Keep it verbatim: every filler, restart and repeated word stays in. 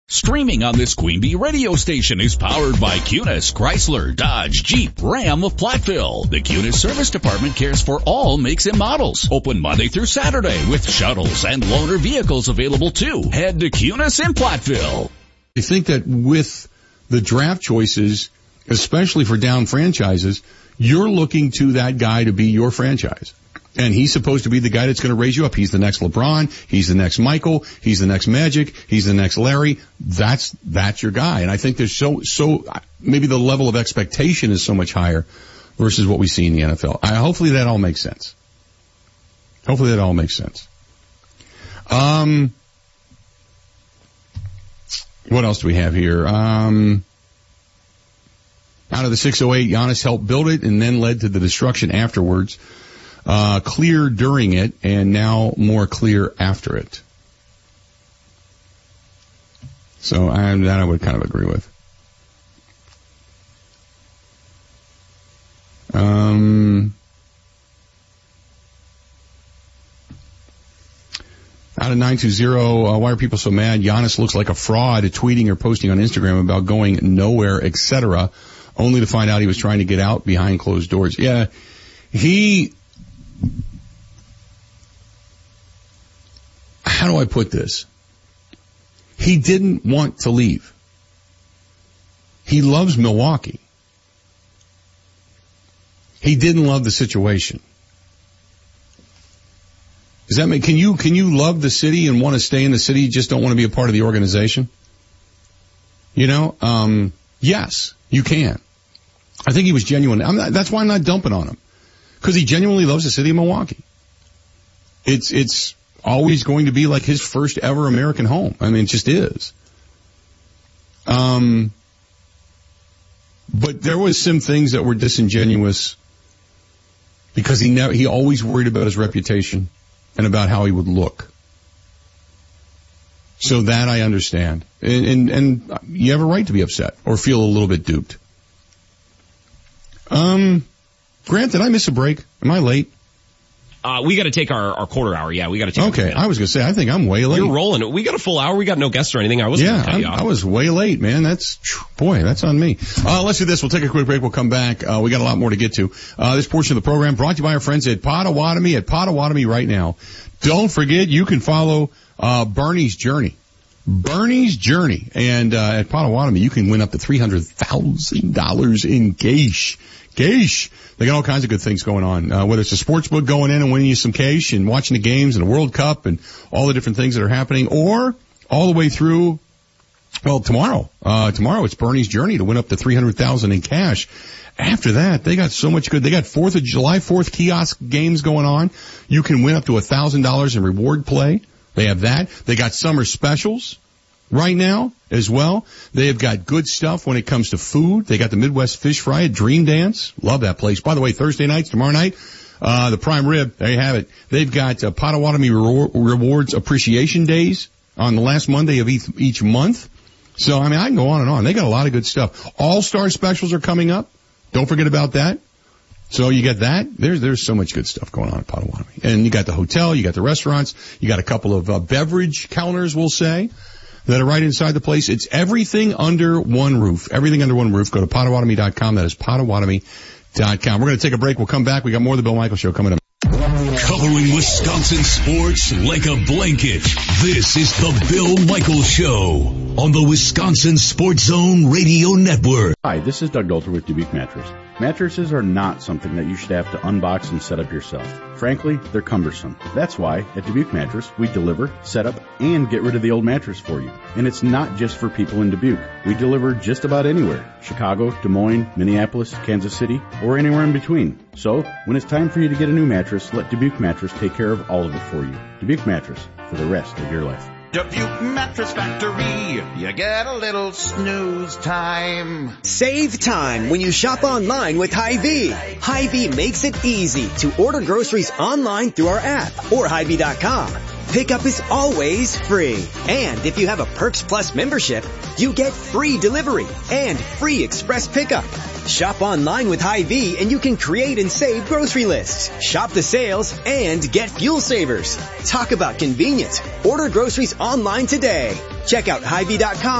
Streaming on this Queen Bee radio station is powered by Cunis, Chrysler, Dodge, Jeep, Ram of Platteville. The Cunis Service Department cares for all makes and models. Open Monday through Saturday with shuttles and loaner vehicles available too. Head to Cunis in Platteville. I think that with the draft choices, especially for down franchises, you're looking to that guy to be your franchise. And he's supposed to be the guy that's going to raise you up. He's the next LeBron. He's the next Michael. He's the next Magic. He's the next Larry. That's, that's your guy. And I think there's so, so, maybe the level of expectation is so much higher versus what we see in the N F L. I, hopefully that all makes sense. Hopefully that all makes sense. Um, what else do we have here? Um, out of the six oh eight, Giannis helped build it and then led to the destruction afterwards. Uh, clear during it and now more clear after it. So I, that I would kind of agree with. Um, out of nine two zero, uh, why are people so mad? Giannis looks like a fraud at tweeting or posting on Instagram about going nowhere, et cetera, only to find out he was trying to get out behind closed doors. Yeah, he... How do I put this? He didn't want to leave. He loves Milwaukee. He didn't love the situation. Does that make, can you, can you love the city and want to stay in the city, you just don't want to be a part of the organization? You know, um, yes, you can. I think he was genuine. I'm not, that's why I'm not dumping on him. Because he genuinely loves the city of Milwaukee. It's, it's always going to be like his first ever American home. I mean, it just is. Um, but there was some things that were disingenuous because he never, he always worried about his reputation and about how he would look. So that I understand. And, and, and you have a right to be upset or feel a little bit duped. Um, Grant, did I miss a break? Am I late? Uh, we got to take our, our quarter hour. Yeah, we got to take. Okay, I was gonna say I think I'm way late. You're rolling. We got a full hour. We got no guests or anything. I was. Yeah, cut you off. I was way late, man. That's boy, that's on me. Uh, let's do this. We'll take a quick break. We'll come back. Uh, we got a lot more to get to. Uh, this portion of the program brought to you by our friends at Potawatomi. At Potawatomi right now. Don't forget, you can follow uh Bernie's journey. Bernie's journey, and uh, at Potawatomi, you can win up to three hundred thousand dollars in cash. Cash. They got all kinds of good things going on, uh, whether it's a sports book going in and winning you some cash and watching the games and the World Cup and all the different things that are happening, or all the way through, well, tomorrow. Uh, tomorrow it's Bernie's journey to win up to three hundred thousand dollars in cash. After that, they got so much good. They got fourth of July fourth kiosk games going on. You can win up to one thousand dollars in reward play. They have that. They got summer specials right now as well. They have got good stuff when it comes to food. They got the Midwest Fish Fry at Dream Dance. Love that place. By the way, Thursday nights, tomorrow night, uh, the prime rib, there you have it. They've got uh, Potawatomi Rewar- Rewards Appreciation Days on the last Monday of each, each month. So, I mean, I can go on and on. They got a lot of good stuff. All-Star specials are coming up. Don't forget about that. So you get that. There's, there's so much good stuff going on at Potawatomi. And you got the hotel, you got the restaurants, you got a couple of uh, beverage counters, we'll say, that are right inside the place. It's everything under one roof. Everything under one roof. Go to Potawatomi dot com. That is Potawatomi dot com. We're going to take a break. We'll come back. We got more of the Bill Michaels Show coming up. Covering Wisconsin sports like a blanket. This is the Bill Michaels Show on the Wisconsin Sports Zone Radio Network. Hi, this is Doug Dolter with Dubuque Mattress. Mattresses are not something that you should have to unbox and set up yourself. Frankly, they're cumbersome. That's why at Dubuque Mattress, we deliver, set up, and get rid of the old mattress for you. And it's not just for people in Dubuque. We deliver just about anywhere. Chicago, Des Moines, Minneapolis, Kansas City, or anywhere in between. So, when it's time for you to get a new mattress, let Dubuque Mattress take care of all of it for you. Dubuque Mattress, for the rest of your life. Dubuque Mattress Factory, you get a little snooze time. Save time when you shop online with Hy-Vee. Hy-Vee makes it easy to order groceries online through our app or Hy-Vee dot com. Pickup is always free. And if you have a Perks Plus membership, you get free delivery and free express pickup. Shop online with Hy-Vee and you can create and save grocery lists. Shop the sales and get fuel savers. Talk about convenience. Order groceries online today. Check out Hy-Vee dot com.